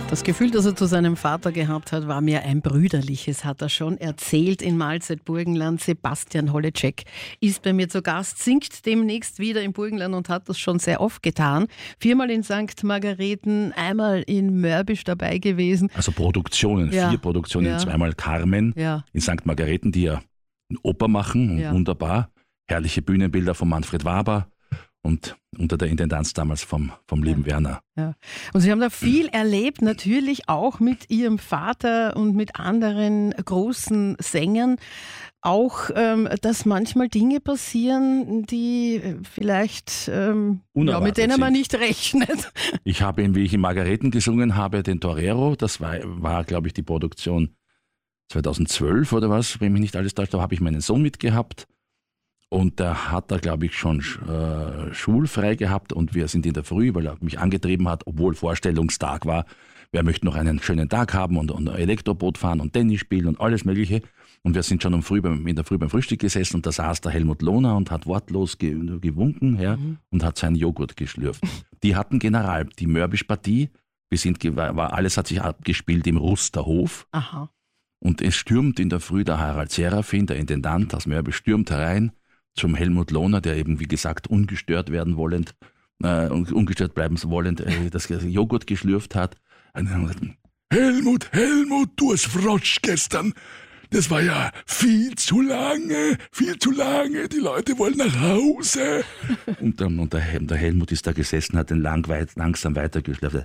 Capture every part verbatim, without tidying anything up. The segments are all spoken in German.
Das Gefühl, das er zu seinem Vater gehabt hat, war mehr ein brüderliches, hat er schon erzählt in Mahlzeit Burgenland. Sebastian Holleczek ist bei mir zu Gast, singt demnächst wieder im Burgenland und hat das schon sehr oft getan. Viermal in Sankt Margareten, einmal in Mörbisch dabei gewesen. Also Produktionen, Ja. vier Produktionen, Ja. zweimal Carmen Ja. in Sankt Margareten, die ja eine Oper machen, Ja. wunderbar. Herrliche Bühnenbilder von Manfred Waber und unter der Intendanz damals vom, vom lieben Ja. Werner. Ja. Und Sie haben da viel erlebt, natürlich auch mit Ihrem Vater und mit anderen großen Sängern. Auch, ähm, dass manchmal Dinge passieren, die vielleicht ähm, ja, Unerwartet mit denen man sind. nicht rechnet. Ich habe, ihn, wie ich in Margareten gesungen habe, den Torero, das war, war glaube ich, die Produktion zweitausendzwölf oder was, wenn mich nicht alles täuscht, da habe ich meinen Sohn mitgehabt. Und der hat da, glaube ich, schon äh, schulfrei gehabt und wir sind in der Früh, weil er mich angetrieben hat, obwohl Vorstellungstag war, wer möchte noch einen schönen Tag haben und, und Elektroboot fahren und Tennis spielen und alles Mögliche. Und wir sind schon um früh beim, in der Früh beim Frühstück gesessen und da saß der Helmut Lohner und hat wortlos ge, gewunken ja, Mhm. und hat seinen Joghurt geschlürft. Die hatten General, die Mörbisch-Partie, wir sind, ge- war, alles hat sich abgespielt im Rusterhof. Aha. Und es stürmt in der Früh der Harald Serafin, der Intendant aus Mörbisch, stürmt herein zum Helmut Lohner, der eben, wie gesagt, ungestört werden wollend, äh, ungestört bleiben wollend, äh, das Joghurt geschlürft hat. Und dann hat er gesagt, Helmut, Helmut, du hast Frosch gestern. Das war ja viel zu lange, viel zu lange. Die Leute wollen nach Hause. und dann, und der, Hel- der Helmut ist da gesessen, hat den lang, weit, langsam weitergeschlafen.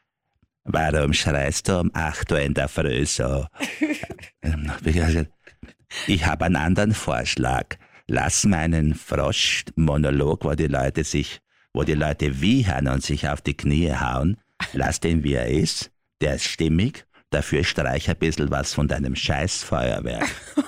Warum schreist du um acht Uhr in der Früh so? Ähm, Ich habe einen anderen Vorschlag. Lass meinen Frosch-Monolog, wo die Leute sich, wo die Leute wiehern und sich auf die Knie hauen, lass den wie er ist, der ist stimmig, dafür streich ein bisschen was von deinem Scheißfeuerwerk.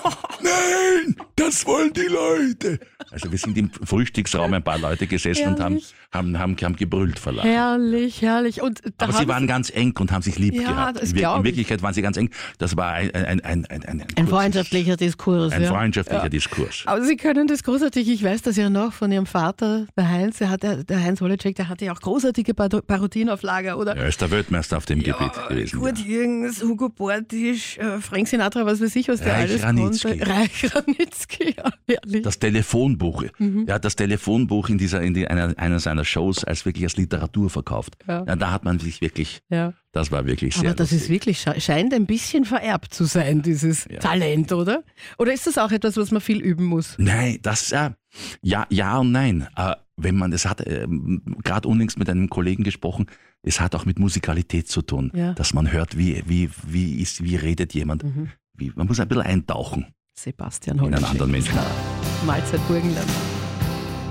Nein, das wollen die Leute. Also wir sind im Frühstücksraum ein paar Leute gesessen und haben, Herrlich. haben, haben, haben gebrüllt vor Lachen. Herrlich, herrlich. Und da Aber sie haben waren ganz eng und haben sich lieb Ja, gehabt. das In, Wir- glaub in ich. Wirklichkeit waren sie ganz eng. Das war ein, ein, ein, ein, ein, ein, ein kurzes- freundschaftlicher Diskurs. ein ja. freundschaftlicher Ja. Diskurs. Aber Sie können das großartig, ich weiß das ja noch von Ihrem Vater, der Heinz, der, hat, ja- der Heinz Holleczek, der hatte ja auch großartige Par- Parodien auf Lager, oder? Er ist der Weltmeister auf dem Gebiet gewesen. Kurt Ja. Jürgens, Hugo Bortisch, äh, Frank Sinatra, was weiß ich, was der Reich alles Ranitzky. konnte. Reich Ranitzky, ja, herrlich. Das Telefonbuch. Mhm. Er hat das Telefonbuch in dieser in die, einer, einer seiner Shows als wirklich als Literatur verkauft. Ja. Ja, da hat man sich wirklich, Ja. das war wirklich sehr Aber das ist lustig. wirklich, sche- scheint ein bisschen vererbt zu sein, dieses Ja. Talent, oder? Oder ist das auch etwas, was man viel üben muss? Nein, das äh, ja, ja und nein. Äh, wenn man, es hat ähm, gerade unlängst mit einem Kollegen gesprochen, es hat auch mit Musikalität zu tun, Ja. dass man hört, wie, wie, wie, ist, wie redet jemand. Mhm. Wie, man muss ein bisschen eintauchen Sebastian in einen Holleczek. anderen Menschen. Mahlzeit Burgenland.